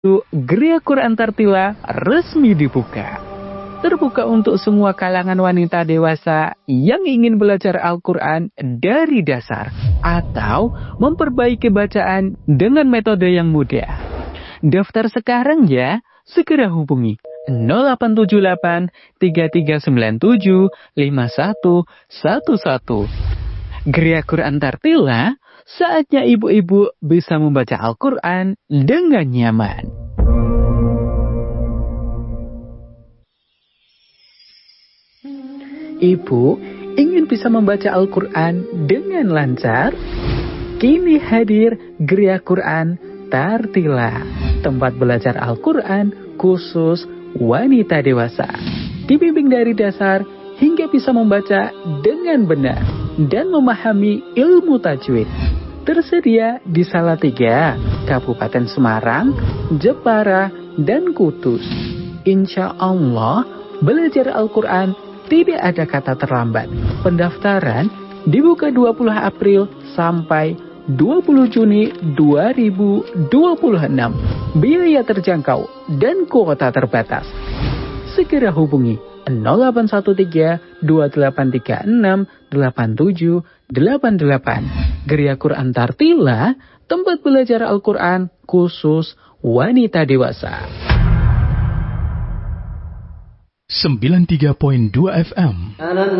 Geria Quran Tartila resmi dibuka. Terbuka untuk semua kalangan wanita dewasa yang ingin belajar Al-Quran dari dasar atau memperbaiki bacaan dengan metode yang mudah. Daftar sekarang ya, segera hubungi 0878 3397 5111. Geria Quran Tartila, saatnya ibu-ibu bisa membaca Al-Quran dengan nyaman. Ibu ingin bisa membaca Al-Quran dengan lancar? Kini hadir Geria Quran Tartila, tempat belajar Al-Quran khusus wanita dewasa. Dibimbing dari dasar hingga bisa membaca dengan benar dan memahami ilmu tajwid. Tersedia di Salatiga, Kabupaten Semarang, Jepara, dan Kudus. Insya Allah, belajar Al-Quran tidak ada kata terlambat. Pendaftaran dibuka 20 April sampai 20 Juni 2026. Biaya terjangkau dan kuota terbatas. Segera hubungi 0813 2836 8788. Geria Quran Tartila, tempat belajar Al-Quran khusus wanita dewasa. 93.2 FM